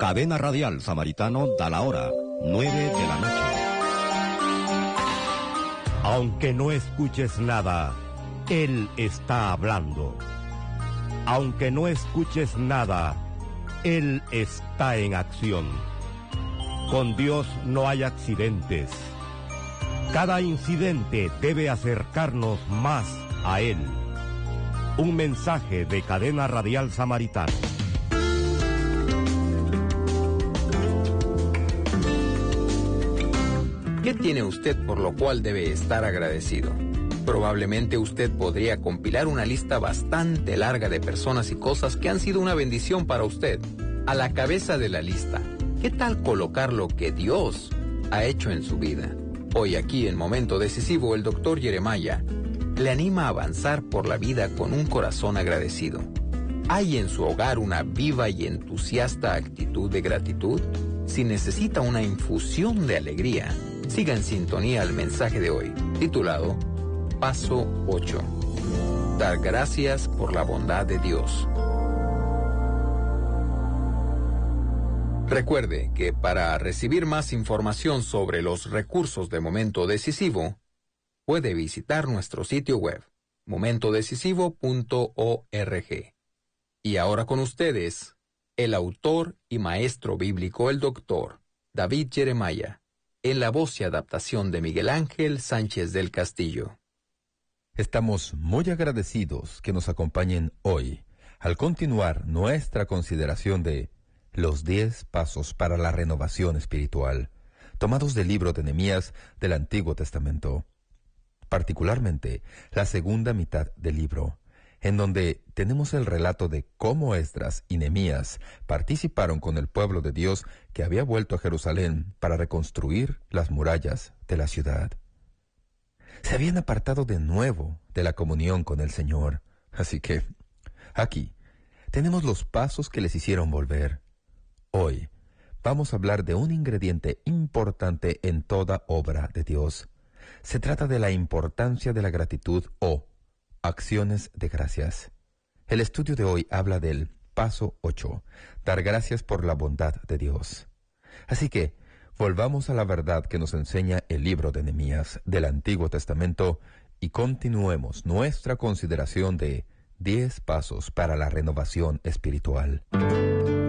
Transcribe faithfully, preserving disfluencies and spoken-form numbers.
Cadena Radial Samaritano da la hora, nueve de la noche. Aunque no escuches nada, Él está hablando. Aunque no escuches nada, Él está en acción. Con Dios no hay accidentes. Cada incidente debe acercarnos más a Él. Un mensaje de Cadena Radial Samaritano. ¿Qué tiene usted por lo cual debe estar agradecido? Probablemente usted podría compilar una lista bastante larga de personas y cosas que han sido una bendición para usted. A la cabeza de la lista, ¿qué tal colocar lo que Dios ha hecho en su vida? Hoy aquí en Momento Decisivo, el doctor Jeremiah le anima a avanzar por la vida con un corazón agradecido. ¿Hay en su hogar una viva y entusiasta actitud de gratitud? Si necesita una infusión de alegría, siga en sintonía al mensaje de hoy, titulado Paso ocho. Dar gracias por la bondad de Dios. Recuerde que para recibir más información sobre los recursos de Momento Decisivo, puede visitar nuestro sitio web, momento decisivo punto org. Y ahora con ustedes, el autor y maestro bíblico, el doctor David Jeremiah, en la voz y adaptación de Miguel Ángel Sánchez del Castillo. Estamos muy agradecidos que nos acompañen hoy al continuar nuestra consideración de los diez pasos para la renovación espiritual, tomados del libro de Nehemías del Antiguo Testamento, particularmente la segunda mitad del libro, en donde tenemos el relato de cómo Esdras y Nehemías participaron con el pueblo de Dios que había vuelto a Jerusalén para reconstruir las murallas de la ciudad. Se habían apartado de nuevo de la comunión con el Señor, así que aquí tenemos los pasos que les hicieron volver. Hoy vamos a hablar de un ingrediente importante en toda obra de Dios. Se trata de la importancia de la gratitud o acciones de gracias. El estudio de hoy habla del paso ocho, dar gracias por la bondad de Dios. Así que, volvamos a la verdad que nos enseña el libro de Nehemías del Antiguo Testamento y continuemos nuestra consideración de diez pasos para la renovación espiritual.